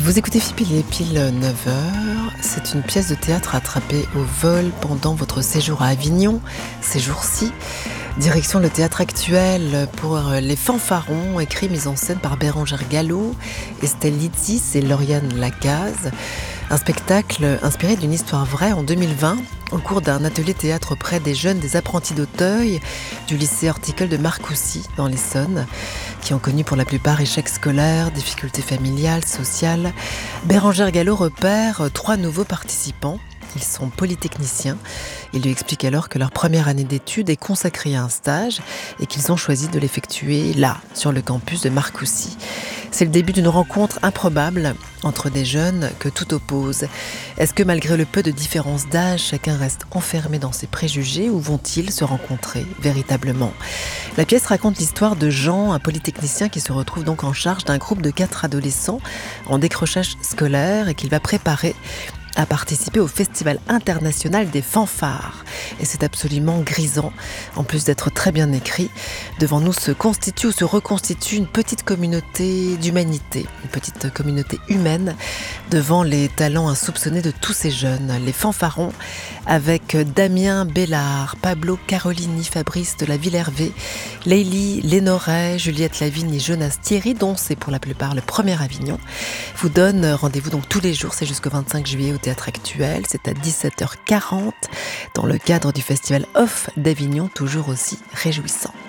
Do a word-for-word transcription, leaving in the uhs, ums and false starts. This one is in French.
Vous écoutez Philippe, il est pile neuf heures. C'est une pièce de théâtre attrapée au vol pendant votre séjour à Avignon, ces jours-ci. Direction le théâtre actuel pour Les Fanfarons, écrit, mis en scène par Bérengère Gallot, Estelle Litzis et Lauriane Lacaze. Un spectacle inspiré d'une histoire vraie en deux mille vingt, au cours d'un atelier théâtre auprès des jeunes des apprentis d'Auteuil du lycée horticole de Marcoussis, dans l'Essonne, qui ont connu pour la plupart échecs scolaires, difficultés familiales, sociales. Bérengère Gallot repère trois nouveaux participants. Ils sont polytechniciens. Il lui explique alors que leur première année d'études est consacrée à un stage et qu'ils ont choisi de l'effectuer là, sur le campus de Marcoussis. C'est le début d'une rencontre improbable entre des jeunes que tout oppose. Est-ce que malgré le peu de différence d'âge, chacun reste enfermé dans ses préjugés ou vont-ils se rencontrer véritablement ? La pièce raconte l'histoire de Jean, un polytechnicien qui se retrouve donc en charge d'un groupe de quatre adolescents en décrochage scolaire et qu'il va préparer à participer au Festival international des fanfares. Et c'est absolument grisant, en plus d'être très bien écrit. Devant nous se constitue ou se reconstitue une petite communauté d'humanité, une petite communauté humaine, devant les talents insoupçonnés de tous ces jeunes. Les Fanfarons, avec Damien Bellard, Pablo Carolini, Fabrice de la Villervé, Leili Lénoret, Juliette Lavigne et Jonas Thierry, dont c'est pour la plupart le premier Avignon, vous donne rendez-vous donc tous les jours, c'est jusqu'au vingt-cinq juillet au Théâtre Actuel, c'est à dix-sept heures quarante dans le cadre du Festival Off d'Avignon, toujours aussi réjouissant.